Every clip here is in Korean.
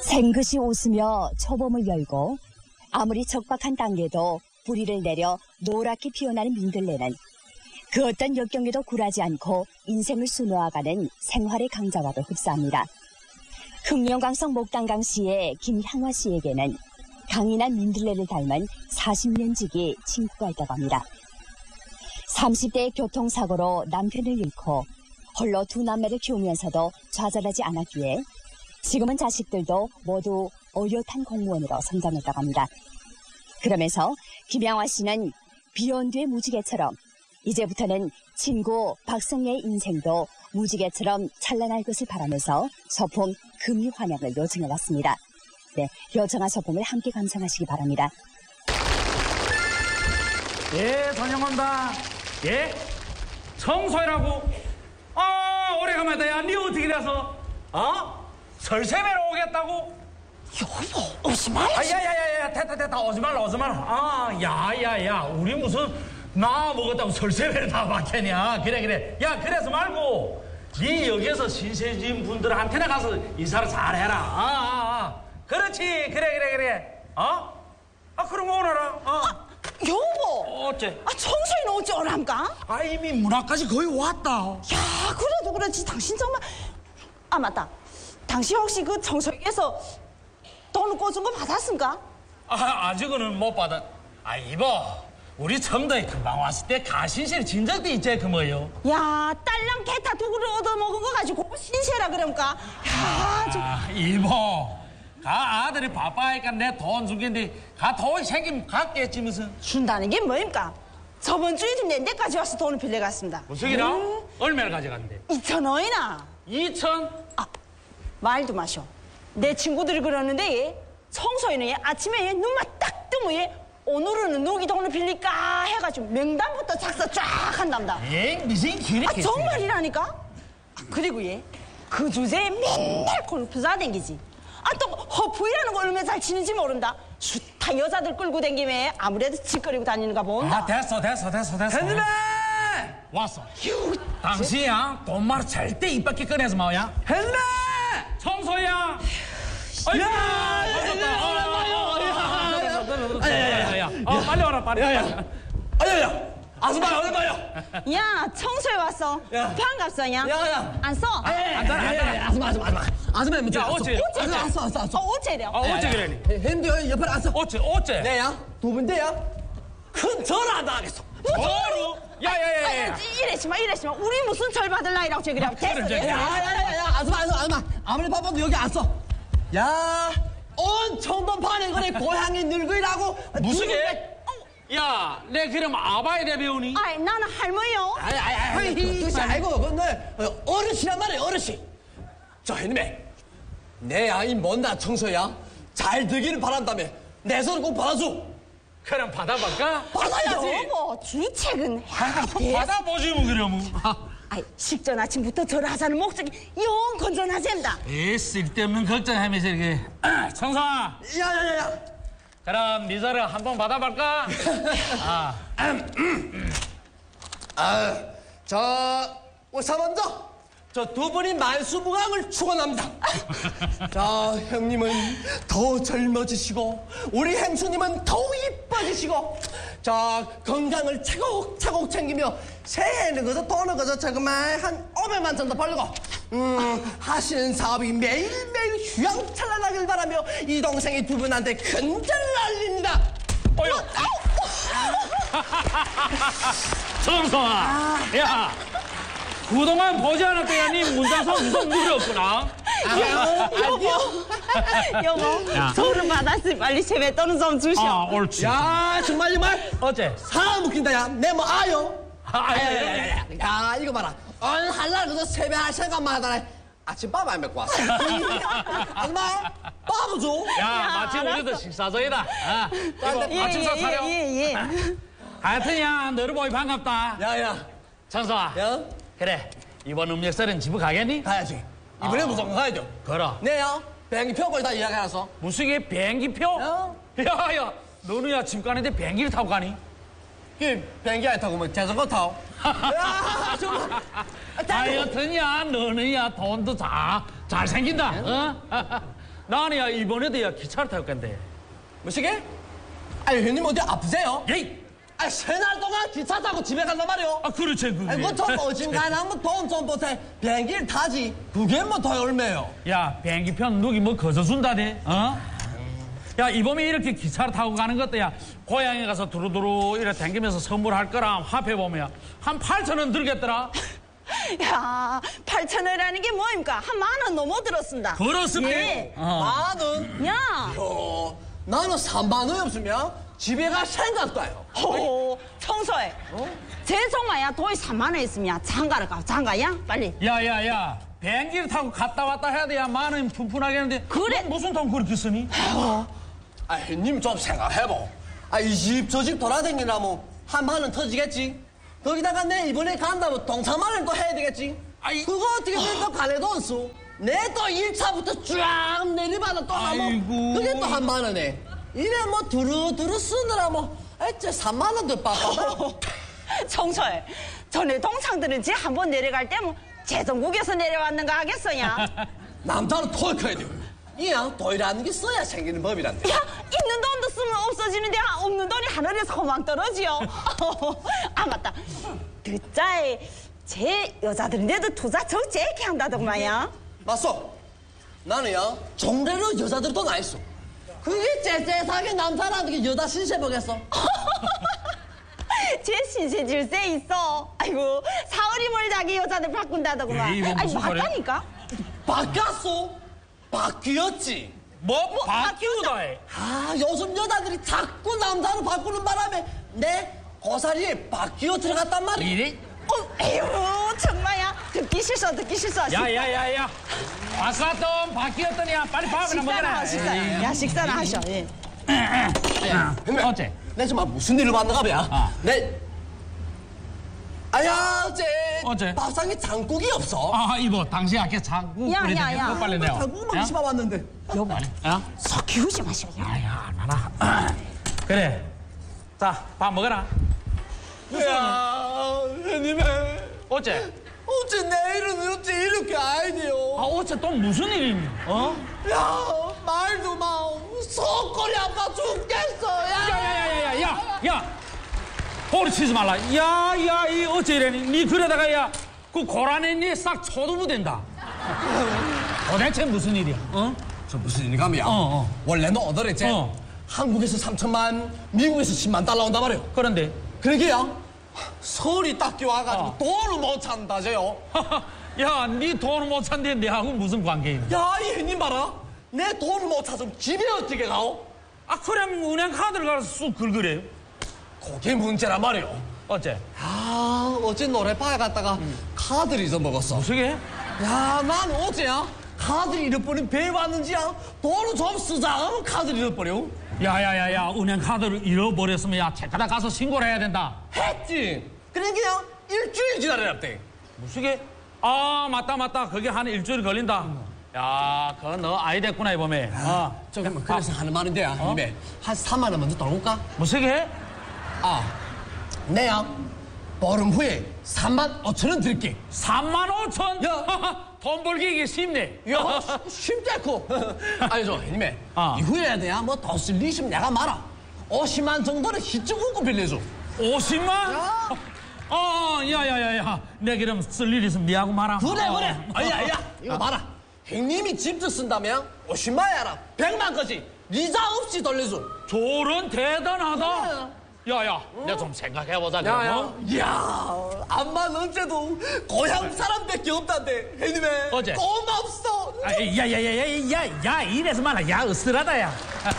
생긋이 웃으며 초봄을 열고 아무리 적박한 단계도 뿌리를 내려 노랗게 피어나는 민들레는 그 어떤 역경에도 굴하지 않고 인생을 수놓아가는 생활의 강자와도 흡사합니다. 흑룡강성 목단강시의 김향화 씨에게는 강인한 민들레를 닮은 40년 지기 친구가 있다고 합니다. 30대의 교통사고로 남편을 잃고 홀로 두 남매를 키우면서도 좌절하지 않았기에 지금은 자식들도 모두 어엿한 공무원으로 성장했다고 합니다. 그러면서 김향화 씨는 비온 뒤의 무지개처럼 이제부터는 친구 박성예의 인생도 무지개처럼 찬란할 것을 바라면서 소품 금이환영을 요청해왔습니다. 네, 요청한 소품을 함께 감상하시기 바랍니다. 예, 다녀온다. 예? 청소해라고? 아, 오래간만이다. 야, 니 어떻게 돼서? 어? 설세배로 오겠다고? 여보, 오지 말지. 아, 야야야야, 됐다. 오지 말라. 아, 야야야, 우리 무슨 나 먹었다고 설세배를 다 받겠냐? 그래. 야, 그래서 말고 니 여기에서 신세진 분들한테나 가서 인사를 잘해라. 그렇지, 그래. 어? 아, 그럼 오너라. 여보. 어째? 청소이는 어찌 오랍니까? 아, 이미 문 앞까지 거의 왔다. 야, 그래도 그렇지. 당신 정말. 아, 맞다. 당신 혹시 그 청소에서 돈 꽂은 거 받았습니까? 아직은 못 받아. 아, 이봐. 우리 청도에 금방 왔을 때 가신실 진 적도 있지, 그 뭐요? 야, 딸랑 개타 두 그릇 얻어먹은 거 가지고 신세라 그럽니까? 야, 좀. 이모. 가 아들이 바빠하니까 내 돈 주겠는데 가 돈이 생기면 갖겠지 무슨. 준다는 게 뭐입니까? 저번 주에 좀 내까지 와서 돈을 빌려갔습니다. 무슨 기라? 얼마를 가져갔는데? 2,000원이나. 2천? 아, 말도 마셔. 내 친구들이 그러는데 청소에는 아침에 눈만 딱 뜨면 오늘은 누기 돈을 빌릴까 해가지고 명단부터 작성 쫙 한답니다. 무슨 길이 정말이라니까? 그리고 그 주제에 맨날 골프 사댕기지. 또 허프이라는 거 얼마나 잘 치는지 모른다. 숱한 여자들 끌고 댕기면 아무래도 짓거리고 다니는가 본다. 아, 됐어. henry 왔어. 당신이야 돈말 절대 입 밖에 꺼내지 마야. henry 청소야. 야, 빨리 와라, 빨리. 야야 아줌마 어디 봐요. 야, 청소에 왔어. 야. 반갑소냐? 야야 안 써? 아줌마 먼저 야, 어째? 왔어. 어째려? 어째 그래? henry 옆에 왔어. 어째? 네야 두 번째야 큰 절하다 하겠어. 뭐로? 야야야야. 이래지 마. 우리 무슨 절 받을 나이라고 저기라. 됐어. 야야야야 아줌마 아무리 바빠도 여기 왔어. 야, 온 청도판에 그래 고향이 늙으라고 무슨 게? 야, 내 그럼 아바에 대해 배우니? 아이, 나는 할머니요. 아이, 그 뜻이 알고 근데 어르신이란 말이야 어르신. 저 형님의 내 아이 못나 청소야 잘 되기를 바란다며 내 손을 꼭 받아줘. 그럼 받아볼까? 받아야지. 여보, 주책은 받아보지 뭐 그러면. 식전 아침부터 절을 하자는 목적이 영 건전하잼다. 쓸데없는 걱정하면서 이렇게. 청소아, 야야야야. 그럼 네 절을 한번 받아볼까? 우선 먼저 저 두 분이 만수무강을 축원합니다. 자, 형님은 더 젊어지시고 우리 행수님은 더욱 이뻐지시고 자, 건강을 차곡차곡 챙기며 새해는 그저 돈은 그저 저그만 한 500만 정도 벌고 하시는 사업이 매일매일 휘황찬란하길 바라며 이 동생이 두 분한테 큰절 날립니다. 청소아, 야, 그동안 보지 않았더니 네 문장성 무슨 일이 없구나. 여보, 야. 절을 받았으니 빨리 세배 떠는 좀 주시오. 옳지. 야, 정말 어째? 사람 웃긴다. 야, 내 뭐 아요? 야. 야, 이거 봐라. 한날 그저 세배할 생각만 하다가 아침밥 안 먹고 왔어. 아줌마, 밥을 줘. 야, 마침 우리도 식사저이다. 이거 아침상 차려. 하여튼 야, 너를 보니 반갑다. 야, 청소아. 야, 그래, 이번 음력설은 집에 가겠니? 가야지. 이번에 무조건 가야죠. 걸어. 네요. 비행기 표까지 다 이야기해놨어. 무슨 게 비행기표? 야, 너는 야, 집 가는데 비행기를 타고 가니? 비행기 안 타고 뭐 자전거 타고. 야, 정말. 하여튼 야, 너는 야, 돈도 잘생긴다. 나는 야 이번에도 야 기차를 탈 건데. 뭐시게? 아니 형님 어디 아프세요? 예이. 아 새날 동안 기차 타고 집에 간단 말이오. 아 그렇지 그게. 아이고 좀 어진간하면 돈 좀 보태 비행기를 타지. 그게 뭐 더 얼마요? 야 비행기 편 누기 뭐 거저 준다대. 어? 야 이번에 이렇게 기차를 타고 가는 것도 야 고향에 가서 두루두루 이렇게 댕기면서 선물할 거랑 화폐 보면 한 8,000원 들겠더라. 야, 8,000원이라는 게 뭐입니까? 한 10,000원 넘어 들었습니다. 그렇습니다. 예. 만 원? 야, 나는 3만 원이 없으면 집에 갈 생각도 해요. 호, 청소해. 죄송해야 돈이 3만 원 있으면 장가를 가. 장가야? 빨리. 야야야 비행기를 타고 갔다 왔다 해야 돼야 마음이 푼푼하게 하는데 그래. 넌 무슨 돈 그렇게 쓰니? 아 형님 좀 생각해보. 아 이 집 저 집 돌아다니나 뭐 한 만 원 터지겠지. 거기다가 내 이번에 간다면 동창만을 또 해야 되겠지. 아이. 그거 어떻게 될까 가래도 안 써. 내 또 1차부터 쫙 내리받아 또 하면 아이고. 그게 또 한 만 원에. 이래 뭐 두루두루 쓰느라 뭐 어째 3만 원도 빡빡하다. 청소해. 전에 동창들은 지 한 번 내려갈 때 뭐 제정국에서 내려왔는가 하겠어야. 남자는 토익 해야 돼요. 이야 돈이라는 게 써야 생기는 법이란데. 야, 있는 돈도 쓰면 없어지는데 없는 돈이 하늘에서 허망 떨어지요. 아, 맞다. 듣자에 제 여자들인데도 투자 적재게 한다더구만요. 맞소. 나는야 정례로 여자들 돈 안 있어. 그게 째째하게 남자라는 게 여자 신세 보겠어. 제 신세 질세 있어. 아이고, 사월이 멀다기 여자들 바꾼다더구만. 에이, 이거 아니, 무슨 소리야? 맞다니까? 바뀌었어. 바뀌었지. 뭐 바뀌우다 해. 아 요즘 여자들이 자꾸 남자로 바꾸는 바람에 내 고사리에 바뀌어 들어갔단 말이야. 이래? 에휴, 정말야. 듣기 싫어, 듣기 싫어. 야야야야 바꿨던 바뀌었더니 빨리 밥이나 식사나 먹어라. 하시다 야, 식사나 하셔. 예. 어째? 내 정말 무슨 일을 만나가 봐. 아. 아야 어째? 밥상에 장국이 없어. 아 이보 당신 아까 장국 야, 끓이더니 야, 야. 그거 빨리 내와. 장국만 씹어 왔는데. 여보, 야? 속 키우지 마시오. 야. 야야 나나. 그래. 자 밥 먹어라. 야 형님의 어째? 어째 내일은 어째 이렇게 아이디요. 아 어째 또 무슨 일이니? 어? 야 말도 마. 속골이 아파 죽겠어. 야야야야야야! 허리 치지 말라. 야야 이 어째 이래니? 니 그러다가 야그 고란에 니싹 초두부 된다. 도대체 무슨 일이야? 어? 저 무슨 일이 가면 원래는 얻어랬지. 한국에서 3천만, 미국에서 10만 달러 온단 말이에요. 그런데 그러게야 서울이 딱 와가지고 돈을 못 찬다제요. 야, 니 돈을 못 찬데 내하고 무슨 관계야? 야, 이 형님 봐라. 내 돈을 못 찾으면 집에 어떻게 가오? 아, 그럼 은행 카드를 가서 쑥 긁으래. 그게 문제란 말이오. 어째? 아, 어제 노래방에 갔다가 카드를 잊어먹었어. 무슨 게? 야, 난 어제야 카드를 잃어버린 배 왔는지야 돈을 좀 쓰자 하면 카드를 잃어버려. 야야야야, 은행 카드를 잃어버렸으면 야, 책가다 가서 신고를 해야 된다. 했지. 그러니까 일주일 기다려놨대. 무슨 게? 아, 맞다. 그게 한 일주일 걸린다. 야, 그거 너 아이 됐구나, 이번에. 잠깐만, 그래서 하는 말인데, 형님의 한 3만 원 먼저 떨어올까? 무슨 게? 아, 내야 보름 후에 3만 5천 원 드릴게. 35,000? 야. 돈 벌기 이게 쉽네. 야, 쉽대코. 아니죠, 형님의 아. 이후에 내가 뭐 더 쓸 일 있으면 내가 말아. 50만 정도는 희증금고 빌려줘. 50만? 야. 야야야야. 내 그럼 쓸 일 있으면 니하고 말아. 그래. 아야, 이거 봐라. 형님이 집도 쓴다면 50만 알아. 100만까지 이자 없이 돌려줘. 조론 대단하다. 야야, 내가 좀 생각해보자. 그럼. 야, 암만 언제도 고향 사람밖에 없단데, 형님의 어제? 고맙소. 야야야야야야, 이래서 말아. 야, 으스라다, 야.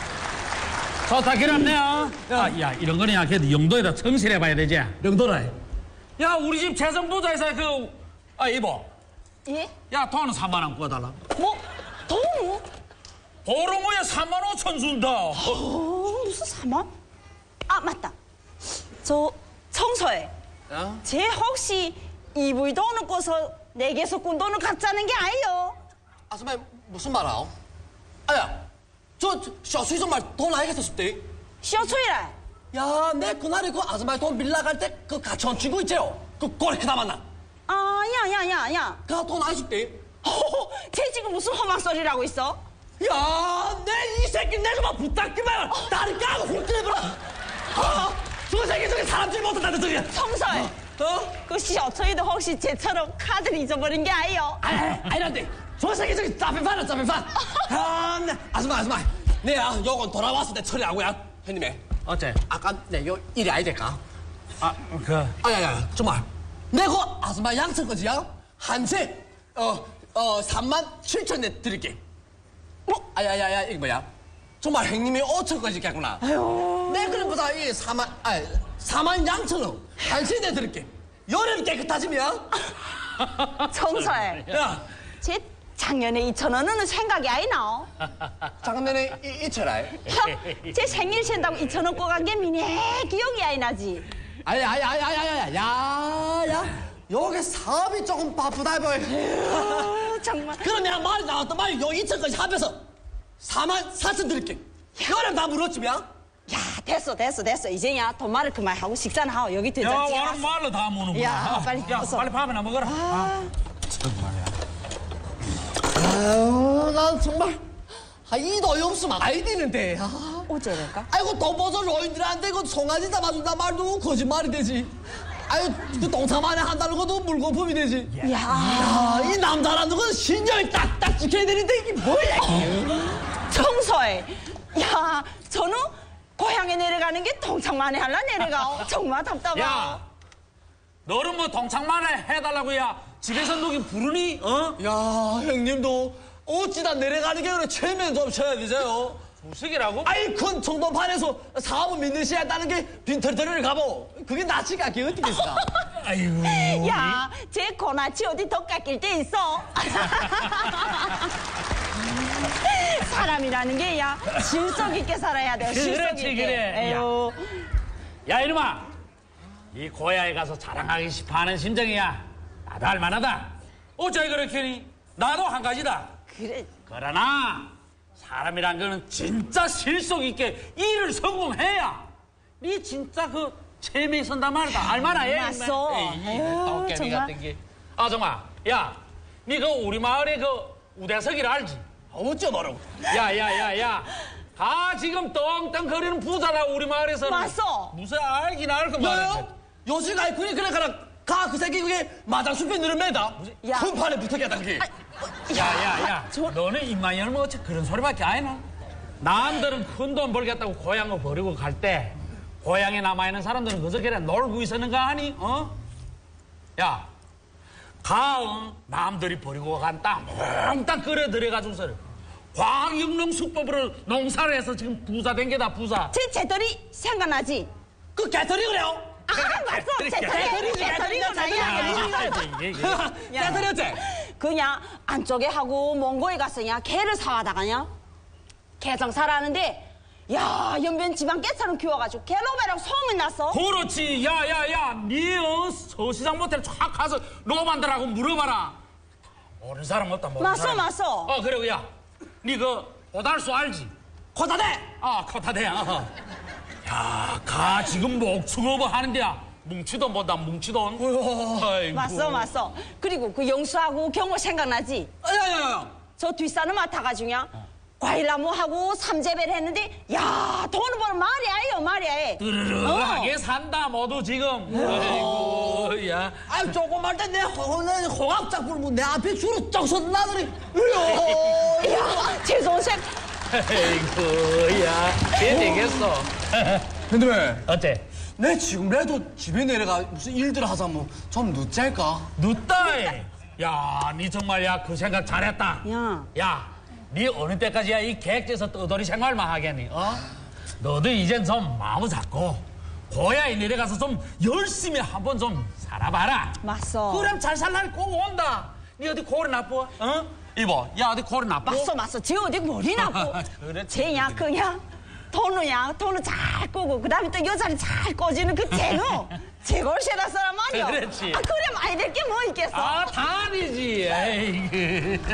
좋다, 그렇네요. 야, 이런 거는 야, 그래도 영도에다 청실해봐야 되지. 명도라. 야, 우리 집 재정부자에서 이보. 예? 야, 돈은 3만 원 구워달라. 뭐? 돈? 보름 후에 35,000 준다. 무슨 사만? 아, 맞다. 저 청소해. 쟤 혹시 이불 돈을 꿔서 내게서 꾼 돈을 갖자는 게 아니요. 아줌마 무슨 말하오? 아야, 저 쇼수이정 말 돈 알겠어 싶대. 쇼초이라. 야, 내 그날에 그 아줌마 돈 빌려갈 때 그 같이 친구 있지요? 그 꼬리크 남았나? 아, 야. 그돈 알겠대. 쟤 지금 무슨 험한 소리를 하고 있어? 야, 내 이 새끼 내 좀 부탁기만 다리 까고 훑어내버려. 저 새끼 저기 사람질 못한다 저기. 청설. 그 시어처이도 혹시 쟤처럼 카드를 잊어버린 게 아니요? 아니란데 저 새끼 저기 짜배판이야 짜배판. 네. 아줌마 내야 요건 돌아왔을 때 처리하고야. 형님의 어째? 아까 내요 일이 아니 될까? 그 정말 내가 아줌마 양천 거지야? 한채 37,000원 드릴게. 아야야야 이거 뭐야? 정말 형님이 5천까지 겠구나. 내 그림보다 이 4만 양천 원 한채 내 드릴게. 여름 깨끗하지미야? 청설. 야 쟤 작년에 2,000원은 생각이 아이 나오. 작년에 이철아. 쟤 생일 쉰다고 2,000원 꼬간 게 미네 기억이 아이 나지. 야 여기 사업이 조금 바쁘다 보여. 정말. 그럼 내가 말이 나왔단 말이야. 요 2천까지 합해서 44,000 드릴게. 여름 다 물었지면? 야 됐어. 이제야 돈 말을 그만 하고 식사나 하고 여기 야, 된장찌개. 와는 말로 다 무는구나. 야, 빨리 야, 어서. 빨리 밥이나 먹어라. 아유, 난 정말 이도 없으면 아이 되는데. 어째랄까? 아이고 돈 버서 로인들한테 그 송아지 잡아준다 말도 거짓말이 되지. 아유 그 동사만에 한다는 것도 물거품이 되지. 야, 이 남자라는 건 신념이 딱딱 지켜야 되는데 이게 뭐야? 청소해. 야, 저는 고향에 내려가는 게 동창만에 할라 내려가. 정말 답답하. 야, 너는 뭐 동창만에 해달라고 야 집에서 누기 부르니? 야 형님도 어찌다 내려가는 게 그래 최면 좀 쳐야 되세요. 무식이라고? 아이 큰 청동판에서 사업을 믿는 시에 했다는 게 빈털터리를 가보. 그게 낯이가 그게 어떻게 있어? 아이고. 야, 제 고나치 어디 더 깎일 때 있어? 사람이라는 게 야 실속 있게 살아야 돼. 실속 그렇지, 있게. 그래. 에휴. 야, 이놈아. 이 고향에 가서 자랑하기 싶어하는 심정이야. 나도 할만하다. 어째 그렇게니? 나도 한 가지다. 그래. 그러나 사람이란 거는 진짜 실속 있게 일을 성공해야 니 진짜 그 체면에 선단 말이다. 알만하예? 맞소. 에휴, 깨비 정말. 같은 게. 아, 정말. 야, 니 그 우리 마을에 그 우대석이를 알지? 어째 모르고. 야. 다 지금 떵떵거리는 부자라 우리 마을에서는. 맞소. 무슨 알긴 알고 말이야. 너요? 요즘 아이콘이 그래 가라. 가 그 새끼 그게 마장숲에 늘어매다. 야. 큰 판에 붙어겠다 그게. 야. 너는 입만 열면 어째 그런 소리밖에 안 해나? 남들은 큰 돈 벌겠다고 고향을 버리고 갈 때 고향에 남아있는 사람들은 그저 그래 놀고 있었는가 하니? 야, 남들이 버리고 간 땅 몽땅 끌어들여가지고서 광역농 수법으로 농사를 해서 지금 부자 된 게다 부자. 제 재떨이 생각나지? 그 개털이 그래요? 맞어. 재떨이구나. 개털이 어째? 그냥 안쪽에 하고 몽고에 가서 그냥 개를 사와다가냐 개장사를 하는데 야 연변 지방 깨처럼 키워가지고 개로배랑 소문이 났어. 그렇지. 야. 니 서시장 모텔 쫙 가서 로만들하고 물어봐라. 모르는 사람 없다. 모르는 사람. 맞어. 그리고 야, 니 그 오달수 알지? 코다대. 코타대야. 야, 가 지금 목축업을 하는데야. 뭉치돈 본다, 뭉치돈. 아이고. 맞어. 그리고 그 영수하고 경호 생각나지? 야야야. 저 뒷산을 맡아가지고 그냥 과일나무하고 삼재배를 했는데 야 돈을 버는 말이야. 뜨르르하게 산다 모두 지금. 아이고, 야. 아유 조금만 때 내 홍합 잡고 뭐내 앞에 줄을 쩍 섰나더니. 야 최선생 아이고, 야. 걔 되겠어. 근데 왜? 어때? 내 지금이라도 집에 내려가 무슨 일들 하자 뭐 좀 늦잘까? 늦다이. 야, 니 정말 야 그 생각 잘했다. 야, 니 어느 때까지야 이 계획에서 떠돌이 생활만 하겠니? 너도 이젠 좀 마음 잡고 고향에 내려가서 좀 열심히 한번 좀 살아봐라. 맞어. 그럼 잘 살날 꼭 온다. 니 어디 코를 나빠? 이보, 야 어디 코를 나빠? 맞어. 쟤 어디 머리 나고. 그렇지. 쟤야 그냥 돈을 잘 끄고 그다음에 또 여자를 잘 꺼지는 그 쟤는 제걸 세다 사람 아니야. 그렇지. 그래 많이 될 게 뭐 있겠어. 다 아니지. 에이구.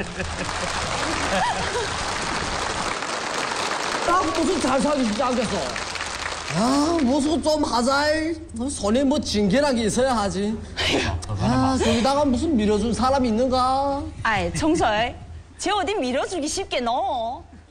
딱 무슨 잘 사주지 않겠어? 무슨 좀 하자. 손에 뭐 징계란 게 있어야 하지. 저기다가 무슨 밀어준 사람이 있는가? 아이 청소해. 쟤 어디 밀어주기 쉽게 넣어.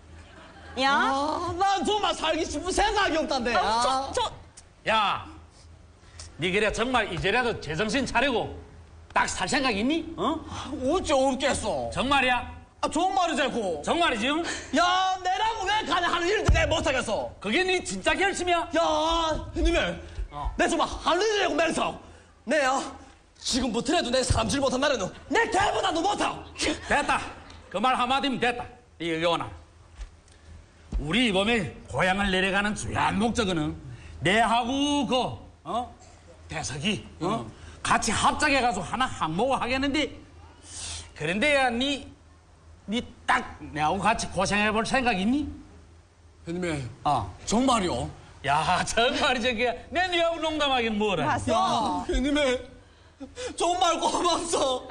야, 난 정말 살기 싶은 생각이 없단데. 야, 니 그래 정말 이제라도 제정신 차리고 딱 살 생각 있니? 어? 어째 없겠어. 정말이야? 좋은 말이자고. 정말이지? 응? 야, 내라고 왜 가냐 하는 일도 내가 못하겠어. 그게 니 진짜 결심이야? 야, 형님들. 내 정말 하는 일이라고 맹서. 내야, 지금부터라도 내 사람질 못한 날에는 내 대보다도 못하. 됐다. 그 말 한마디면 됐다. 이 여원아. 우리 이번에 고향을 내려가는 주요한 목적은 내하고 대석이 같이 합작해가지고 하나 항목을 하겠는데 그런데 야 니 딱 내하고 같이 고생해볼 생각 있니? 형님의 어. 정말이요? 야 정말이지 그게 내 니하고 농담하긴 뭐라. 봤어. 형님의 정말 고맙소.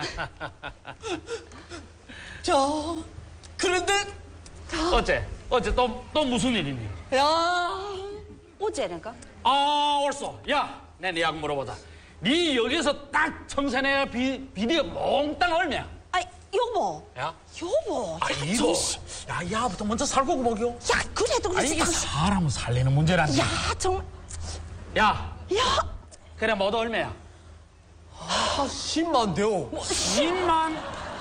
자, 그런데 어째 또 무슨 일이니? 야, 어째니까? 아 옳소. 야 내 니하고 물어보자. 니 여기서 딱 청산해야 비디오 몽땅 얼마야? 아이, 여보. 야? 여보. 아 이거 야 야부터 먼저 살고 먹여. 야, 그래도 아 그렇지. 이게 사람을 살리는 문제란다. 야, 정말. 야 야, 그래 모두 얼마야? 10만 돼요. 10만.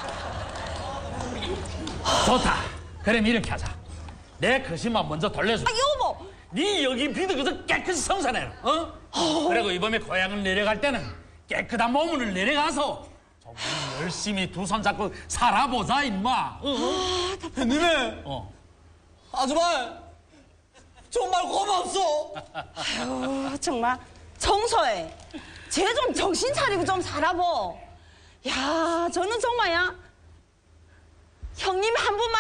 좋다. 그럼 이렇게 하자. 내 그 10만 먼저 돌려줘. 아, 여보. 네 여기 비도 그저 깨끗이 성산해라. 그리고 이번에 고향을 내려갈 때는 깨끗한 몸을 내려가서 좀 열심히 두 손 잡고 살아보자 임마. 형님의 아줌마 정말 고맙소. 아유, 정말. 청소해. 쟤 좀 정신 차리고 좀 살아보. 야, 저는 정말야. 형님 한 분만